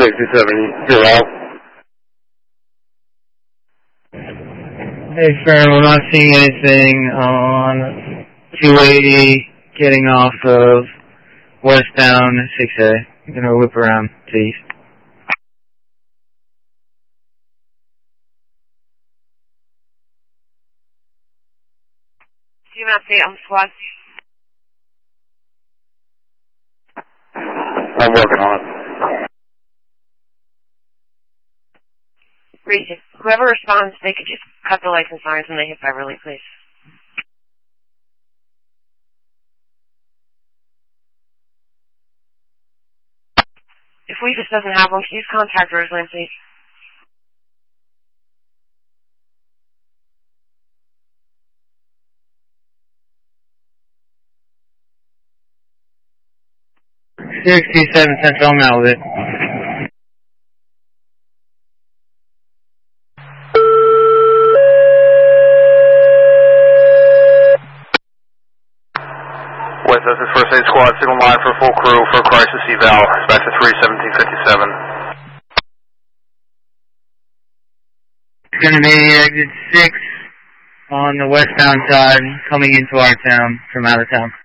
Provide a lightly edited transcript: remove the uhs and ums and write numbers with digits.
670. Hey, Fern, we're not seeing anything on 280 getting off of westbound 6A. I'm going to whip around to east. Do you not see it on SWAT? I'm working on it. Reese, whoever responds, they could just cut the lights and sirens when they hit Beverly, please. If we just doesn't have one, can you contact Roseland, please? $67 on Malvit. West Essex First Aid Squad, signal line for full crew for crisis eval. Back to 31757. It's going to be exit 6 on the westbound side coming into our town from out of town.